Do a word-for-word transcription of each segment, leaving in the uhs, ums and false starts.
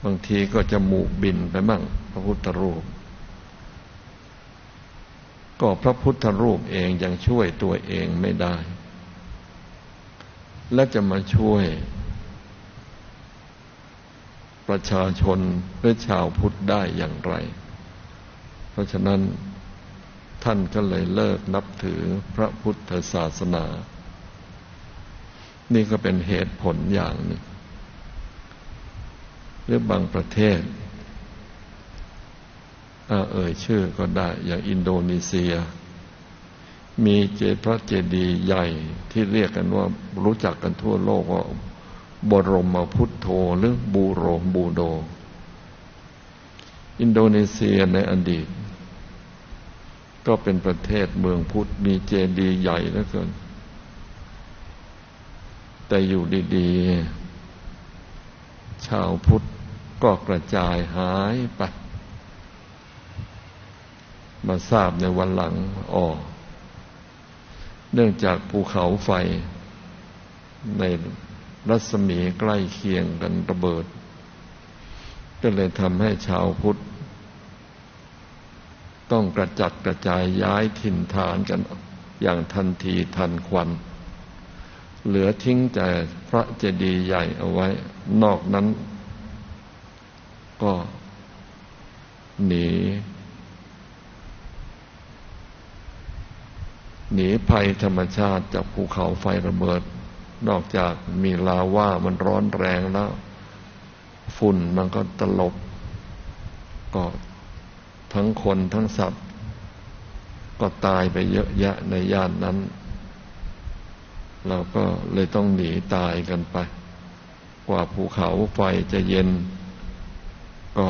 บางทีก็จมูกบินไปมั่งพระพุทธรูปก็พระพุทธรูปเองยังช่วยตัวเองไม่ได้และจะมาช่วยประชาชนหรือชาวพุทธได้อย่างไรเพราะฉะนั้นท่านก็เลยเลิกนับถือพระพุทธศาสนานี่ก็เป็นเหตุผลอย่างหนึ่งหรือบางประเทศเอ่ยชื่อก็ได้อย่างอินโดนีเซียมีเจดีย์พระเจดีย์ใหญ่ที่เรียกกันว่ารู้จักกันทั่วโลกว่าบรมพุทโธหรือบูโรบูโดอินโดนีเซียในอดีตก็เป็นประเทศเมืองพุทธมีเจดีย์ใหญ่เหลือเกินแต่อยู่ดีๆชาวพุทธก็กระจายหายไปมาทราบในวันหลังอ๋อเนื่องจากภูเขาไฟในรัศมีใกล้เคียงกันระเบิดก็เลยทำให้ชาวพุทธต้องกระจัดกระจายย้ายถิ่นฐานกันอย่างทันทีทันควันเหลือทิ้งแต่พระเจดีย์ใหญ่เอาไว้นอกนั้นก็หนีหนีภัยธรรมชาติจากภูเขาไฟระเบิดนอกจากมีลาวามันร้อนแรงแล้วฝุ่นมันก็ตลบก็ทั้งคนทั้งสัตว์ก็ตายไปเยอะแยะในย่านนั้นเราก็เลยต้องหนีตายกันไปกว่าภูเขาไฟจะเย็นก็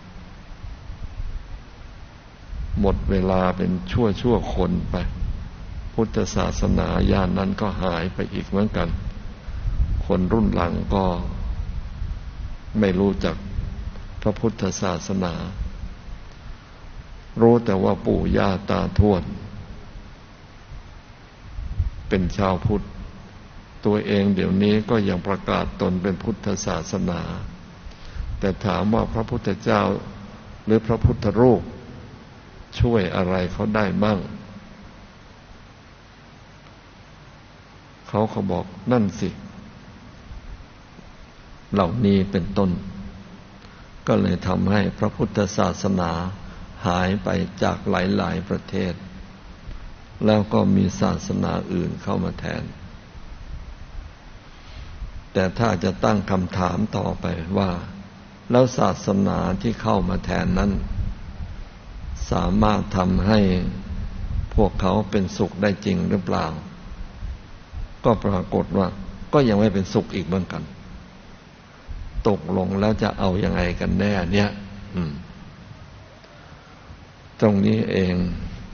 หมดเวลาเป็นชั่วชั่วคนไปพุทธศาสนาย่านนั้นก็หายไปอีกเหมือนกันคนรุ่นหลังก็ไม่รู้จักพระพุทธศาสนารู้แต่ว่าปู่ย่าตาทวดเป็นชาวพุทธตัวเองเดี๋ยวนี้ก็ยังประกาศตนเป็นพุทธศาสนาแต่ถามว่าพระพุทธเจ้าหรือพระพุทธรูปช่วยอะไรเขาได้บ้างเขาก็บอกนั่นสิเหล่านี้เป็นต้นก็เลยทำให้พระพุทธศาสนาหายไปจากหลายๆประเทศแล้วก็มีศาสนาอื่นเข้ามาแทนแต่ถ้าจะตั้งคำถามต่อไปว่าแล้วศาสนาที่เข้ามาแทนนั้นสามารถทำให้พวกเขาเป็นสุขได้จริงหรือเปล่าก็ปรากฏว่าก็ยังไม่เป็นสุขอีกเหมือนกันตกลงแล้วจะเอายังไงกันแน่เนี่ยตรงนี้เอง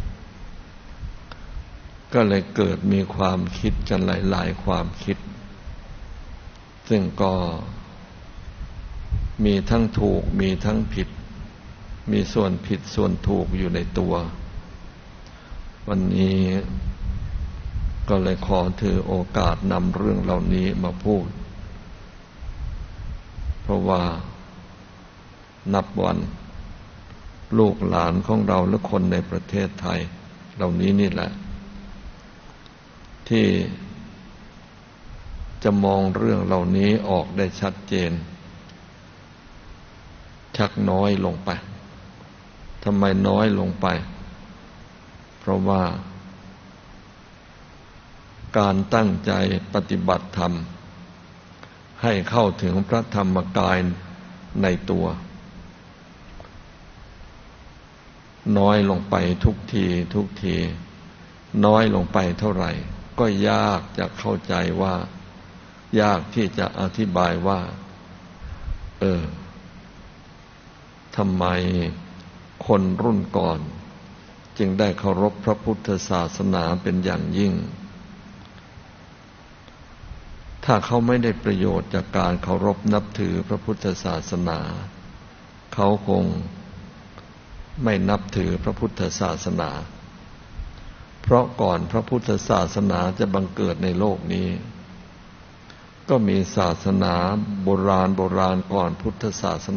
ก็เลยเกิดมีความคิดกันหลายๆความคิดซึ่งก็มีทั้งถูกมีทั้งผิดมีส่วนผิดส่วนถูกอยู่ในตัววันนี้ก็เลยขอถือโอกาสนำเรื่องเหล่านี้มาพูดเพราะว่านับวันลูกหลานของเราและคนในประเทศไทยเหล่านี้นี่แหละที่จะมองเรื่องเหล่านี้ออกได้ชัดเจนชักน้อยลงไปทำไมน้อยลงไปเพราะว่าการตั้งใจปฏิบัติธรรมให้เข้าถึงพระธรรมกายในตัวน้อยลงไปทุกทีทุกทีน้อยลงไปเท่าไหร่ก็ยากจะเข้าใจว่ายากที่จะอธิบายว่าเออทำไมคนรุ่นก่อนจึงได้เคารพพระพุทธศาสนาเป็นอย่างยิ่งถ้าเขาไม่ได้ประโยชน์จากการเคารพนับถือพระพุทธศาสนาเขาคงไม่นับถือพระพุทธศาสนาเพราะก่อนพระพุทธศาสนาจะบังเกิดในโลกนี้ก็มีศาสนาโบราณโบราณก่อนพุทธศาสนา